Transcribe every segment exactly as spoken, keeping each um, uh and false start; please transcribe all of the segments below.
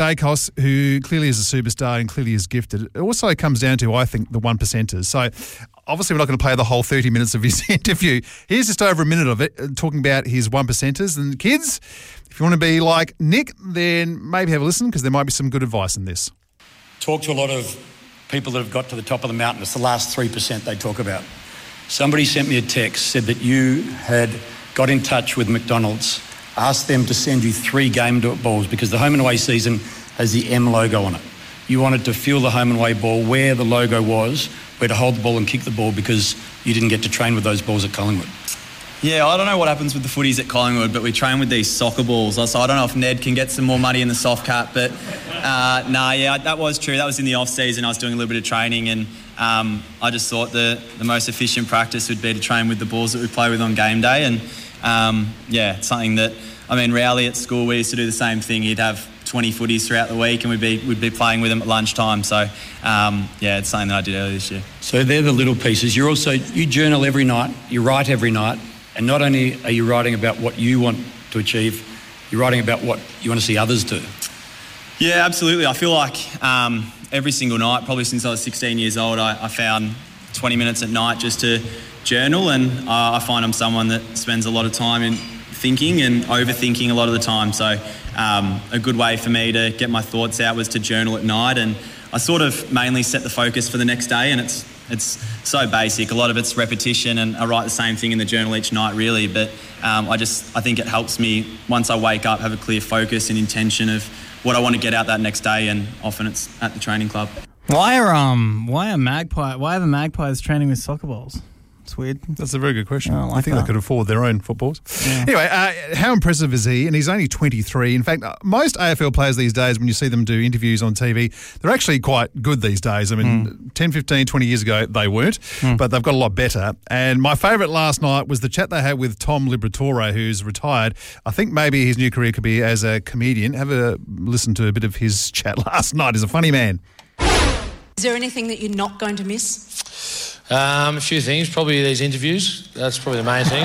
Dacos, who clearly is a superstar and clearly is gifted, it also comes down to, I think, the one percenters. So obviously we're not going to play the whole thirty minutes of his interview. Here's just over a minute of it, talking about his one percenters. And kids, if you want to be like Nick, then maybe have a listen, because there might be some good advice in this. Talk to a lot of people that have got to the top of the mountain. It's the last three percent they talk about. Somebody sent me a text, said that you had got in touch with McDonald's, asked them to send you three game balls because the home and away season has the M logo on it. You wanted to feel the home and away ball where the logo was, where to hold the ball and kick the ball, because you didn't get to train with those balls at Collingwood. Yeah, I don't know what happens with the footies at Collingwood, but we train with these soccer balls. So I don't know if Ned can get some more money in the soft cap, but uh, no, nah, yeah, that was true. That was in the off season. I was doing a little bit of training, and um, I just thought the the most efficient practice would be to train with the balls that we play with on game day. And um, yeah, it's something that, I mean, Rowley at school, we used to do the same thing. He'd have twenty footies throughout the week, and we'd be we'd be playing with him at lunchtime. So um, yeah, it's something that I did earlier this year. So they're the little pieces. You're also you journal every night. You write every night. And not only are you writing about what you want to achieve, you're writing about what you want to see others do. Yeah, absolutely. I feel like um, every single night, probably since I was sixteen years old, I, I found twenty minutes at night just to journal. And uh, I find I'm someone that spends a lot of time in thinking and overthinking a lot of the time. So um, a good way for me to get my thoughts out was to journal at night. And I sort of mainly set the focus for the next day, and it's It's so basic. A lot of it's repetition, and I write the same thing in the journal each night, really. But um, I just, I think it helps me, once I wake up, have a clear focus and intention of what I want to get out that next day, and often it's at the training club. Why are um why are magpie why are the Magpies training with soccer balls? It's weird. That's a very good question. I, like I think that. they could afford their own footballs. Yeah. Anyway, uh, how impressive is he? And he's only twenty-three. In fact, uh, most A F L players these days, when you see them do interviews on T V, they're actually quite good these days. I mean, mm. ten, fifteen, twenty years ago, they weren't, mm. but they've got a lot better. And my favourite last night was the chat they had with Tom Liberatore, who's retired. I think maybe his new career could be as a comedian. Have a listen to a bit of his chat last night. He's a funny man. Is there anything that you're not going to miss? Um, a few things. Probably these interviews. That's probably the main thing.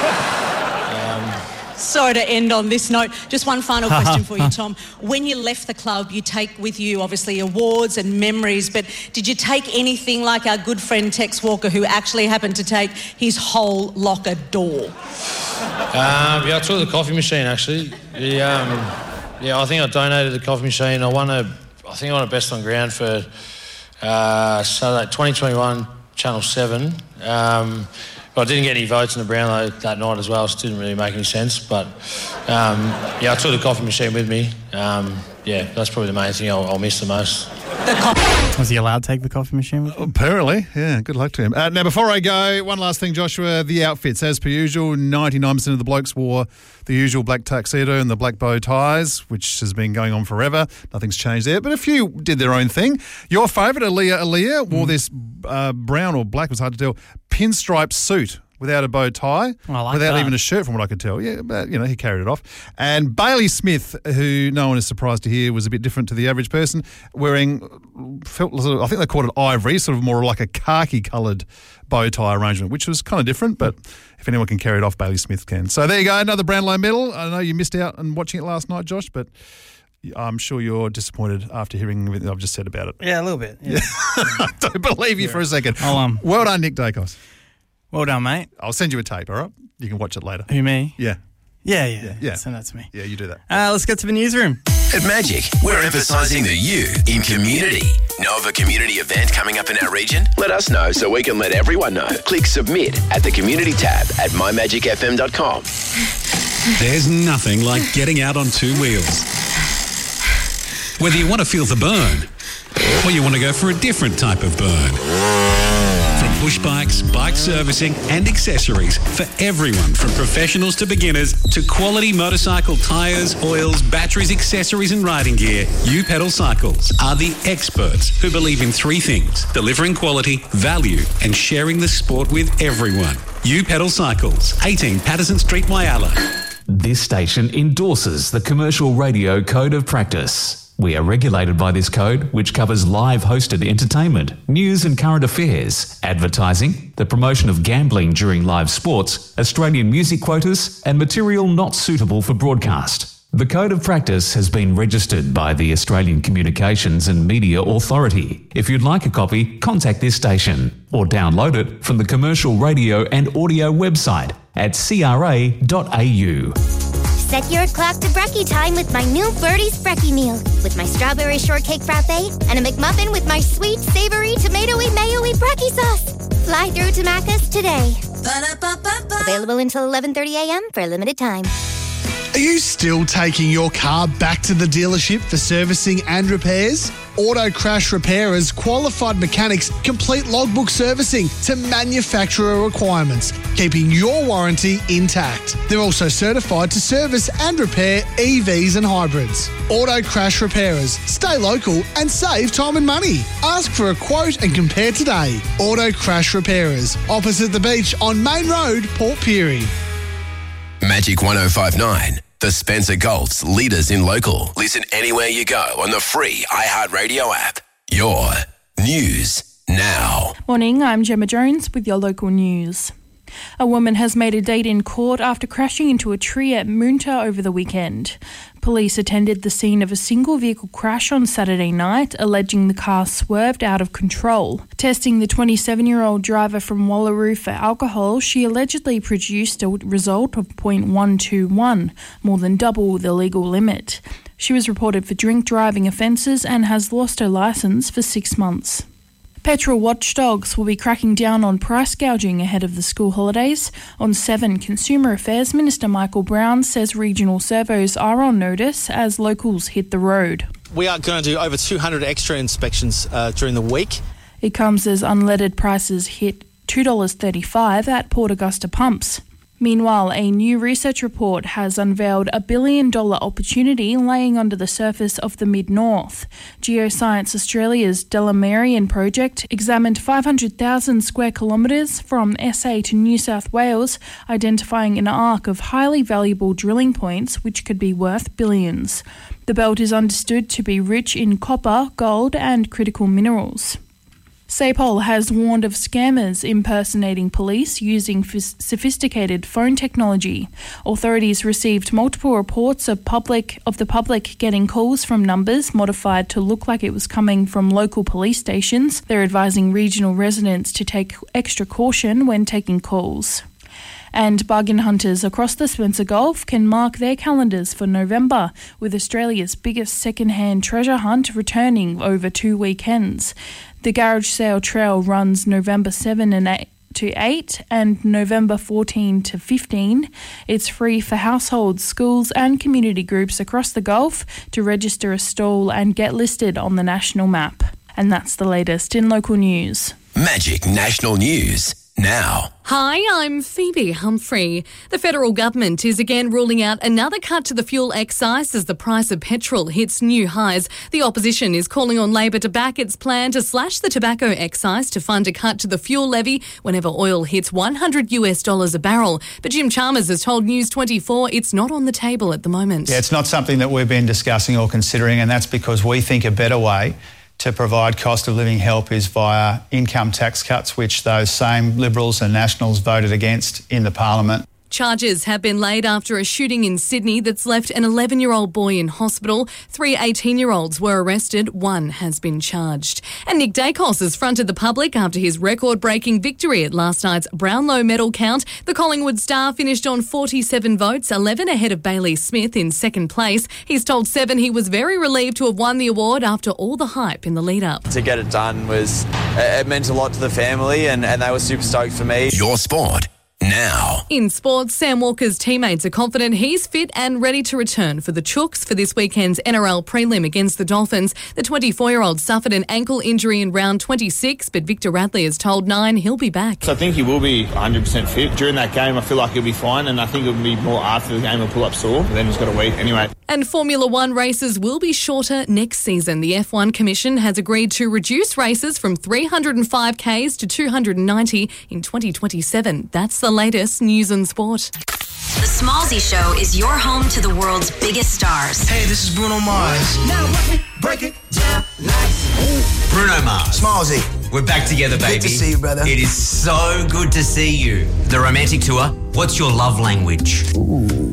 um, Sorry to end on this note. Just one final question for you, Tom. When you left the club, you take with you, obviously, awards and memories, but did you take anything like our good friend Tex Walker, who actually happened to take his whole locker door? Um, yeah, I took the coffee machine, actually. The, um, yeah, I think I donated the coffee machine. I won a, I think I won a best on ground for uh, Saturday, twenty twenty-one, Channel seven. Um, but I didn't get any votes in the Brownlow that night as well, so it didn't really make any sense. But, um, yeah, I took the coffee machine with me. Um, yeah, that's probably the main thing I'll, I'll miss the most. Was he allowed to take the coffee machine with him? Apparently, yeah. Good luck to him. Uh, now, before I go, one last thing, Joshua. The outfits, as per usual, ninety-nine percent of the blokes wore the usual black tuxedo and the black bow ties, which has been going on forever. Nothing's changed there, but a few did their own thing. Your favourite, Aaliyah Aaliyah, wore mm. this uh, brown or black, was hard to tell, pinstripe suit without a bow tie, oh, I like without that. even a shirt from what I could tell. Yeah, but, you know, he carried it off. And Bailey Smith, who no one is surprised to hear was a bit different to the average person, wearing, felt, I think they called it ivory, sort of more like a khaki-coloured bow tie arrangement, which was kind of different, but if anyone can carry it off, Bailey Smith can. So there you go, another Brownlow medal. I know you missed out on watching it last night, Josh, but I'm sure you're disappointed after hearing everything I've just said about it. Yeah, a little bit. Yeah. I don't believe you yeah. for a second. I'll, um, well done, Nick Dacos. Well done, mate. I'll send you a tape, all right? You can watch it later. Who, me? Yeah. Yeah, yeah. Yeah. yeah. Send that to me. Yeah, you do that. Uh, let's get to the newsroom. At Magic, we're emphasising the you in community. Know of a community event coming up in our region? Let us know so we can let everyone know. Click submit at the community tab at my magic f m dot com. There's nothing like getting out on two wheels. Whether you want to feel the burn or you want to go for a different type of burn. From push bikes, bike servicing and accessories for everyone from professionals to beginners to quality motorcycle tyres, oils, batteries, accessories and riding gear, U-Pedal Cycles are the experts who believe in three things: delivering quality, value and sharing the sport with everyone. U-Pedal Cycles, eighteen Patterson Street, Whyalla. This station endorses the Commercial Radio Code of Practice. We are regulated by this code, which covers live hosted entertainment, news and current affairs, advertising, the promotion of gambling during live sports, Australian music quotas, and material not suitable for broadcast. The Code of Practice has been registered by the Australian Communications and Media Authority. If you'd like a copy, contact this station or download it from the Commercial Radio and Audio website at c r a dot a u. Set your clock to brekkie time with my new Birdie's Brekkie meal, with my strawberry shortcake frappe and a McMuffin with my sweet, savoury, tomatoey, mayo-y brekkie sauce. Fly through to Macca's today. Ba-da-ba-ba-ba. Available until eleven thirty a m for a limited time. Are you still taking your car back to the dealership for servicing and repairs? Auto Crash Repairers qualified mechanics complete logbook servicing to manufacturer requirements, keeping your warranty intact. They're also certified to service and repair E Vs and hybrids. Auto Crash Repairers. Stay local and save time and money. Ask for a quote and compare today. Auto Crash Repairers, opposite the beach on Main Road, Port Pirie. Magic one oh five nine, the Spencer Gulf's leaders in local. Listen anywhere you go on the free iHeartRadio app. Your news now. Morning, I'm Gemma Jones with your local news. A woman has made a date in court after crashing into a tree at Moonta over the weekend. Police attended the scene of a single vehicle crash on Saturday night, alleging the car swerved out of control. Testing the twenty-seven-year-old driver from Wallaroo for alcohol, she allegedly produced a result of point one two one, more than double the legal limit. She was reported for drink driving offences and has lost her licence for six months. Petrol watchdogs will be cracking down on price gouging ahead of the school holidays. On seven, Consumer Affairs Minister Michael Brown says regional servos are on notice as locals hit the road. We are going to do over two hundred extra inspections uh, during the week. It comes as unleaded prices hit two dollars thirty-five at Port Augusta pumps. Meanwhile, a new research report has unveiled a billion-dollar opportunity laying under the surface of the Mid-North. Geoscience Australia's Delamerian project examined five hundred thousand square kilometres from S A to New South Wales, identifying an arc of highly valuable drilling points which could be worth billions. The belt is understood to be rich in copper, gold and critical minerals. SAPOL has warned of scammers impersonating police using f- sophisticated phone technology. Authorities received multiple reports of public of the public getting calls from numbers modified to look like it was coming from local police stations. They're advising regional residents to take extra caution when taking calls. And bargain hunters across the Spencer Gulf can mark their calendars for November, with Australia's biggest second-hand treasure hunt returning over two weekends. The Garage Sale Trail runs November seventh and eighth to eight and November fourteenth to fifteenth. It's free for households, schools and community groups across the Gulf to register a stall and get listed on the national map. And that's the latest in local news. Magic National News now. Hi, I'm Phoebe Humphrey. The federal government is again ruling out another cut to the fuel excise as the price of petrol hits new highs. The opposition is calling on Labor to back its plan to slash the tobacco excise to fund a cut to the fuel levy whenever oil hits one hundred US dollars a barrel. But Jim Chalmers has told News twenty-four it's not on the table at the moment. Yeah, it's not something that we've been discussing or considering, and that's because we think a better way to provide cost of living help is via income tax cuts, which those same Liberals and Nationals voted against in the Parliament. Charges have been laid after a shooting in Sydney that's left an eleven-year-old boy in hospital. Three eighteen-year-olds were arrested. One has been charged. And Nick Dacos has fronted the public after his record-breaking victory at last night's Brownlow medal count. The Collingwood star finished on forty-seven votes, eleven ahead of Bailey Smith in second place. He's told Seven he was very relieved to have won the award after all the hype in the lead-up. To get it done was, it meant a lot to the family and, and they were super stoked for me. Your sport now. In sports, Sam Walker's teammates are confident he's fit and ready to return for the Chooks for this weekend's N R L prelim against the Dolphins. The twenty-four-year-old suffered an ankle injury in round twenty-six, but Victor Radley has told Nine he'll be back. So I think he will be one hundred percent fit. During that game, I feel like he'll be fine, and I think it'll be more after the game he'll pull up sore. But then he's got a week anyway. And Formula One races will be shorter next season. The F one Commission has agreed to reduce races from three hundred five kays to two hundred ninety in twenty twenty-seven. That's the latest news and sport. The Smallzy Show is your home to the world's biggest stars. Hey, this is Bruno Mars. Now let me break it down like Bruno Mars. Smallzy. We're back together, baby. Good to see you, brother. It is so good to see you. The romantic tour. What's your love language? Ooh.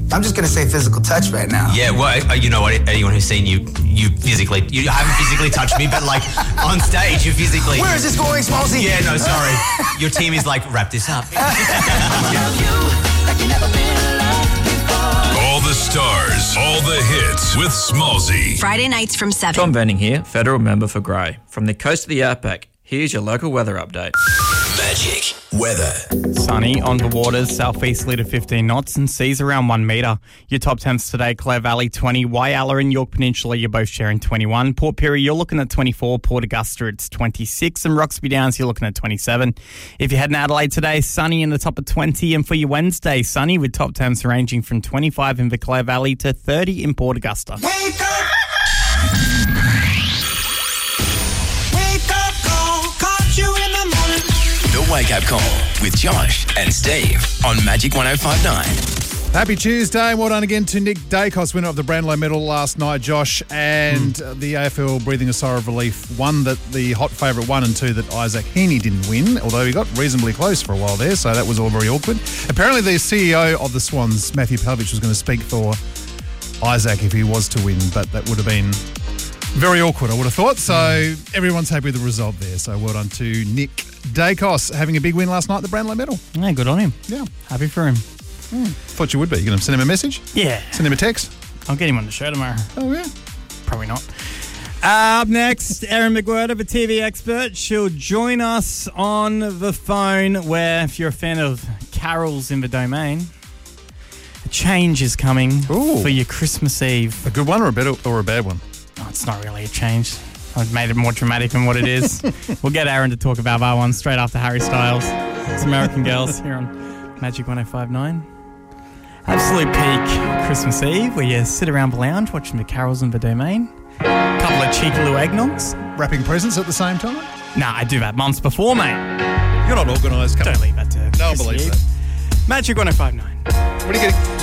I'm just going to say physical touch right now. Yeah, well, you know what? Anyone who's seen you, you physically, you haven't physically touched me, but like on stage, you physically. Where is this going, Smallsy? Yeah, no, sorry. Your team is like, wrap this up. All the stars, all the hits with Smallsy. Friday nights from seven. Tom Venning here, federal member for Grey. From the coast of the outback, here's your local weather update. Magic weather. Sunny on the waters, southeasterly to fifteen knots and seas around one metre. Your top temps today, Clare Valley twenty, Whyalla and York Peninsula, you're both sharing twenty-one. Port Pirie, you're looking at twenty-four. Port Augusta, it's twenty-six. And Roxby Downs, you're looking at twenty-seven. If you're heading to Adelaide today, sunny in the top of twenty. And for your Wednesday, sunny with top temps ranging from twenty-five in the Clare Valley to thirty in Port Augusta. Wake up! Wake up call, caught you in the morning. The Wake Up Call with Josh and Steve on Magic one oh five point nine. Happy Tuesday, and well done again to Nick Dacos, winner of the Brownlow medal last night, Josh, and mm. the A F L breathing a sigh of relief. One that the hot favourite won, and two that Isaac Heaney didn't win, although he got reasonably close for a while there, so that was all very awkward. Apparently the C E O of the Swans, Matthew Palovich, was going to speak for Isaac if he was to win, but that would have been very awkward, I would have thought. So mm. everyone's happy with the result there, so well done to Nick Dacos, having a big win last night at the Brownlow medal. Yeah, good on him. Yeah. Happy for him. Mm. Thought you would be. You going to send him a message? Yeah. Send him a text? I'll get him on the show tomorrow. Oh, yeah. Probably not. Uh, up next, Erin McWhirter, the T V expert. She'll join us on the phone where, if you're a fan of carols in the domain, a change is coming Ooh. for your Christmas Eve. A good one or a better or a bad one? Oh, it's not really a change. I've made it more dramatic than what it is. We'll get Aaron to talk about that one straight after Harry Styles. It's American Girls here on Magic one oh five point nine. Absolute peak Christmas Eve where you sit around the lounge watching the carols in the domain. A couple of cheeky little eggnogs. Wrapping presents at the same time? Nah, I do that months before, mate. You're not organised. Don't leave that to No one believes that. Magic one oh five point nine. What are you getting?